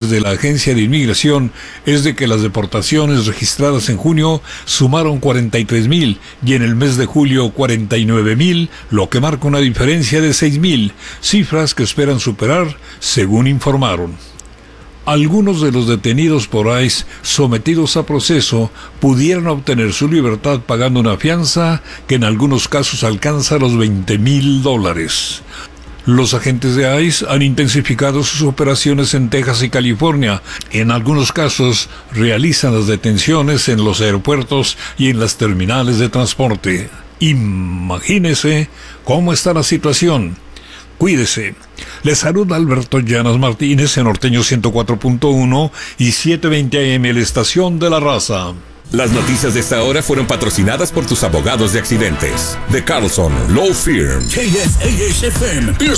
reportes de la Agencia de Inmigración es de que las deportaciones registradas en junio sumaron 43,000 y en el mes de julio 49,000, lo que marca una diferencia de 6,000, cifras que esperan superar, según informaron. Algunos de los detenidos por ICE sometidos a proceso pudieran obtener su libertad pagando una fianza que en algunos casos alcanza los $20,000. Los agentes de ICE han intensificado sus operaciones en Texas y California. En algunos casos realizan las detenciones en los aeropuertos y en las terminales de transporte. Imagínese cómo está la situación. Cuídese. Les saluda Alberto Llanas Martínez en Norteño 104.1 y 720 AM, la estación de la raza. Las noticias de esta hora fueron patrocinadas por tus abogados de accidentes. The Carlson Law Firm. KSAS FM,